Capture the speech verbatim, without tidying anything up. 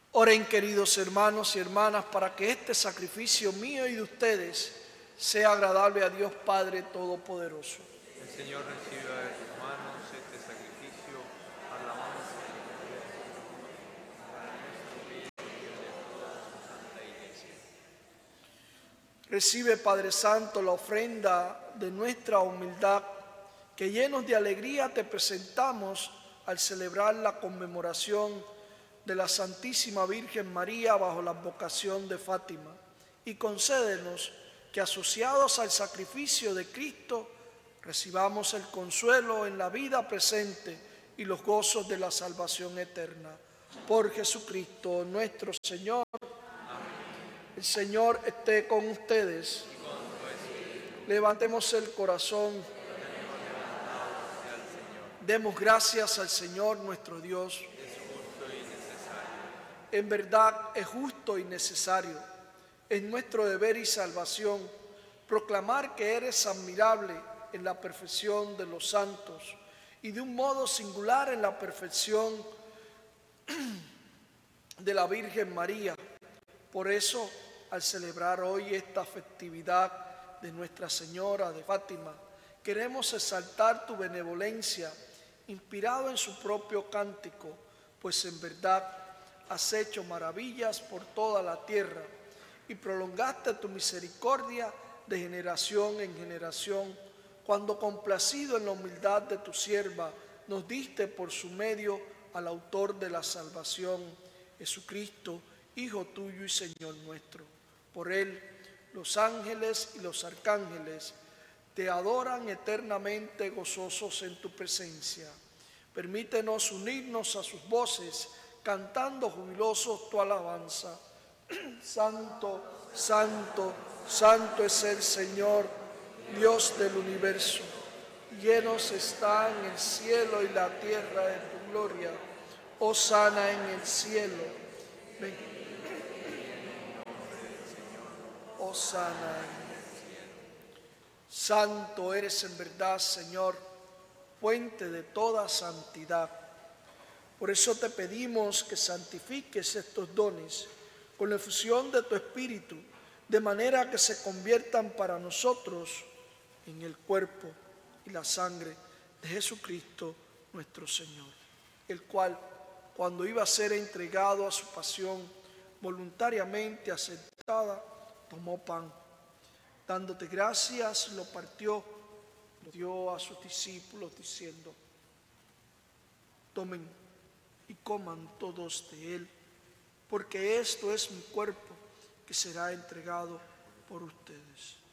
Oren, queridos hermanos y hermanas, para que este sacrificio mío y de ustedes sea agradable a Dios Padre Todopoderoso. El Señor reciba de tus manos este sacrificio, alabanza y gloria para nuestro bien y el de toda su santa Iglesia. Recibe, Padre Santo, la ofrenda de nuestra humildad, que llenos de alegría te presentamos al celebrar la conmemoración de la Santísima Virgen María bajo la advocación de Fátima, y concédenos que, asociados al sacrificio de Cristo, recibamos el consuelo en la vida presente y los gozos de la salvación eterna. Por Jesucristo nuestro Señor. Amén. El Señor esté con ustedes. Y con tu espíritu. Levantemos el corazón. Demos gracias al Señor nuestro Dios. En verdad es justo y necesario, es nuestro deber y salvación proclamar que eres admirable en la perfección de los santos y de un modo singular en la perfección de la Virgen María. Por eso, al celebrar hoy esta festividad de Nuestra Señora de Fátima, queremos exaltar tu benevolencia, inspirado en su propio cántico, pues en verdad has hecho maravillas por toda la tierra y prolongaste tu misericordia de generación en generación, cuando, complacido en la humildad de tu sierva, nos diste por su medio al autor de la salvación, Jesucristo, Hijo tuyo y Señor nuestro. Por él, los ángeles y los arcángeles te adoran eternamente gozosos en tu presencia. Permítenos unirnos a sus voces, cantando jubilosos tu alabanza. Santo, santo, santo es el Señor, Dios del universo. Llenos están el cielo y la tierra de tu gloria. Hosana en el cielo. Ven. Hosana en el cielo. Santo eres en verdad, Señor, fuente de toda santidad. Por eso te pedimos que santifiques estos dones con la efusión de tu Espíritu, de manera que se conviertan para nosotros en el cuerpo y la sangre de Jesucristo nuestro Señor, el cual, cuando iba a ser entregado a su pasión voluntariamente aceptada, tomó pan. Dándote gracias, lo partió, lo dio a sus discípulos, diciendo: tomen y coman todos de él, porque esto es mi cuerpo que será entregado por ustedes.